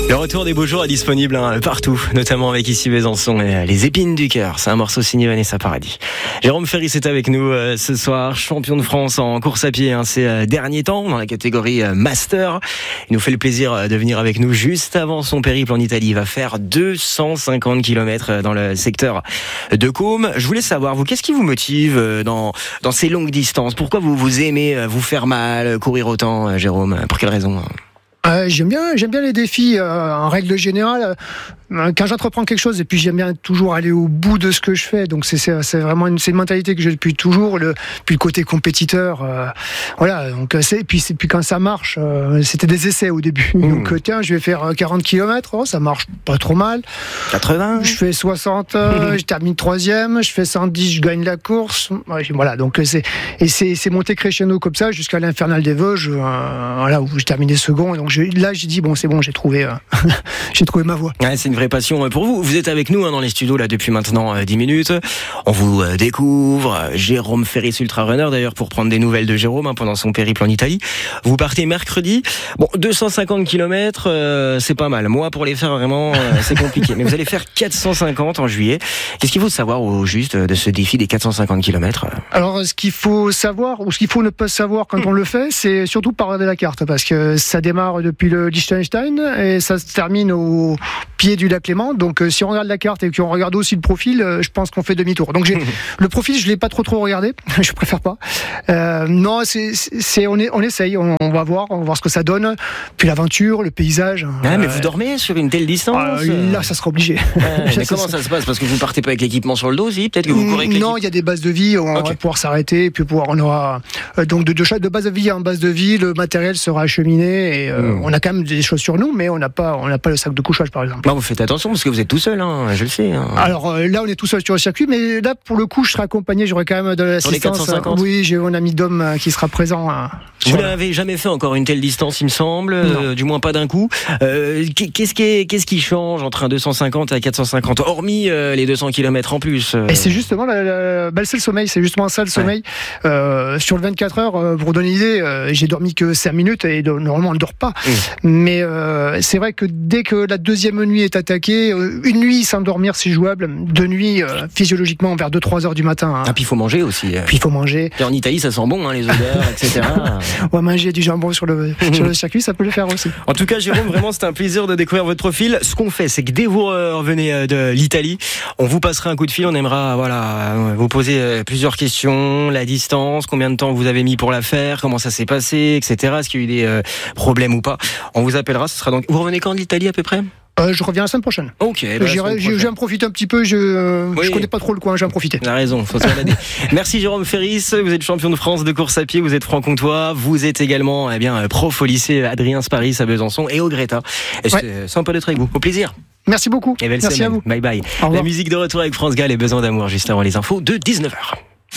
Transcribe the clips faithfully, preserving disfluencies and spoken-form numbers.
Le retour des beaux jours est disponible hein, partout, notamment avec ici Besançon et euh, les épines du cœur. C'est un morceau signé Vanessa Paradis. Jérôme Ferris est avec nous euh, ce soir, champion de France en course à pied hein, ces euh, derniers temps dans la catégorie euh, Master. Il nous fait le plaisir euh, de venir avec nous juste avant son périple en Italie. Il va faire deux cent cinquante kilomètres dans le secteur de Côme. Je voulais savoir, vous, qu'est-ce qui vous motive euh, dans, dans ces longues distances? Pourquoi vous, vous aimez euh, vous faire mal, courir autant, euh, Jérôme? Pour quelle raison? Euh, j'aime bien, j'aime bien les défis. Euh, en règle générale, euh, quand j'entreprends quelque chose, et puis j'aime bien toujours aller au bout de ce que je fais. Donc c'est, c'est, c'est vraiment une, c'est une mentalité que j'ai depuis toujours. Le, puis le côté compétiteur, euh, voilà. Donc c'est, puis c'est, puis quand ça marche, euh, c'était des essais au début. Mmh. Donc euh, tiens, je vais faire quarante kilomètres, oh, ça marche pas trop mal. quatre-vingts. Je fais soixante, euh, je termine troisième. Je fais cent dix, je gagne la course. Voilà. Donc c'est, et c'est, c'est monté crescendo comme ça jusqu'à l'Infernal des Vosges, euh, voilà, où je terminais second. Et donc je, là, j'ai dit bon, c'est bon, j'ai trouvé, euh, j'ai trouvé ma voie. Ouais, c'est une vraie passion pour vous. Vous êtes avec nous hein, dans les studios là depuis maintenant euh, dix minutes. On vous euh, découvre. Euh, Jérôme Ferris, ultra runner d'ailleurs, pour prendre des nouvelles de Jérôme hein, pendant son périple en Italie. Vous partez mercredi. Bon, deux cent cinquante kilomètres, euh, c'est pas mal. Moi, pour les faire vraiment, euh, c'est compliqué. Mais vous allez faire quatre cent cinquante en juillet. Qu'est-ce qu'il faut savoir au juste de ce défi des quatre cent cinquante kilomètres? Alors, ce qu'il faut savoir ou ce qu'il faut ne pas savoir quand on le fait, c'est surtout pas regarder la carte, parce que ça démarre depuis le Liechtenstein et ça se termine au pied du lac Léman. Donc euh, si on regarde la carte et qu'on regarde aussi le profil, euh, je pense qu'on fait demi-tour. Donc j'ai le profil, je l'ai pas trop trop regardé, je préfère pas. Euh, non, c'est, c'est on est on essaye, on, on va voir, on va voir ce que ça donne. Puis l'aventure, le paysage. Ah, euh, mais vous dormez sur une telle distance? euh, Là, ça sera obligé. Ah, mais comment ça se passe? Parce que vous partez pas avec l'équipement sur le dos, si peut-être que vous courez avec non, il y a des bases de vie, on okay. va pouvoir s'arrêter, et puis pouvoir, on aura euh, donc de, de, de base de vie en base de vie, le matériel sera acheminé et euh, mmh. on a quand même des choses sur nous, mais on n'a pas, on n'a pas le sac de couchage par exemple. Non, vous faites attention parce que vous êtes tout seul, hein, je le sais. Hein. Alors euh, là, on est tout seul sur le circuit, mais là, pour le coup, je serai accompagné, j'aurai quand même de l'assistance. Sur les quatre cent cinquante. Oui, j'ai mon ami Dom euh, qui sera présent. Euh, vous voilà. n'avez jamais fait encore une telle distance, il me semble, euh, du moins pas d'un coup. Euh, qu'est-ce qui, est, qu'est-ce qui change entre un deux cent cinquante et un quatre cent cinquante, hormis euh, les deux cents kilomètres en plus euh... Et c'est justement, la, la, bah, c'est le sommeil, c'est justement ça le sommeil. Ouais. Euh, sur le vingt-quatre heures, euh, pour donner une idée, euh, j'ai dormi que cinq minutes et de, normalement on ne dort pas. Mmh. Mais euh, c'est vrai que dès que la deuxième nuit est attaquée, euh, une nuit sans dormir c'est jouable, deux nuits euh, physiologiquement vers deux trois heures du matin. Hein. Ah, puis il faut manger aussi. Puis il faut manger. Et en Italie ça sent bon, hein, les odeurs, et cetera. Ouais, manger du jambon sur le, sur le circuit, ça peut le faire aussi. En tout cas, Jérôme, vraiment c'était un plaisir de découvrir votre profil. Ce qu'on fait, c'est que dès que vous revenez de l'Italie, on vous passera un coup de fil, on aimera voilà, vous poser plusieurs questions, la distance, combien de temps vous avez mis pour la faire, comment ça s'est passé, et cetera. Est-ce qu'il y a eu des euh, problèmes ou pas? On vous appellera, ce sera donc... Vous revenez quand de l'Italie à peu près? Euh, je reviens la semaine prochaine. Ok. Bah, J'irai, je vais en profiter un petit peu. Je, euh, oui. je connais pas trop le coin. Je vais en profiter. T'as raison. Faut se balader. Merci Jérôme Ferris. Vous êtes champion de France de course à pied. Vous êtes franc-comtois. Vous êtes également, eh bien, prof au lycée Adrien Sparis à Besançon et au Greta. Et ouais. C'est sympa d'être avec vous. Au plaisir. Merci beaucoup. Et belle Merci semaine. à vous. Bye bye. La musique de retour avec France Gall et Besoin d'amour juste avant les infos de dix-neuf heures.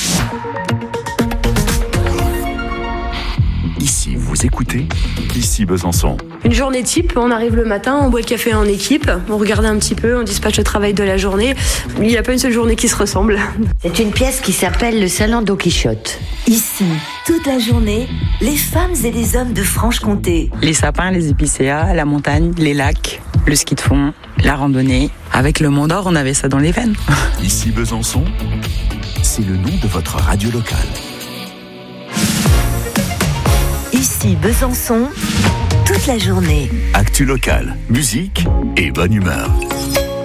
Ici, vous écoutez, ici Besançon. Une journée type, on arrive le matin, on boit le café en équipe, on regarde un petit peu, on dispatche le travail de la journée. Il n'y a pas une seule journée qui se ressemble. C'est une pièce qui s'appelle le Salon Don Quichotte. Ici, toute la journée, les femmes et les hommes de Franche-Comté. Les sapins, les épicéas, la montagne, les lacs, le ski de fond, la randonnée. Avec le Mont d'Or, on avait ça dans les veines. Ici Besançon, c'est le nom de votre radio locale. Ici Besançon, toute la journée. Actu locale, musique et bonne humeur.